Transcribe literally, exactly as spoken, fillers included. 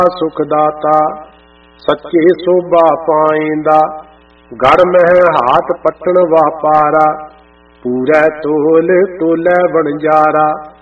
ਸੁਖ ਦਾਤਾ, ਸੱਚੇ ਸੋਭਾ ਪਾਇੰਦਾ, ਗੜ ਮਹਿ ਹਾਥ ਪੱਟਣ ਵਾਪਾਰਾ, ਪੂਰੈ ਤੋਲ ਤੋਲੈ ਵਣਜਾਰਾ।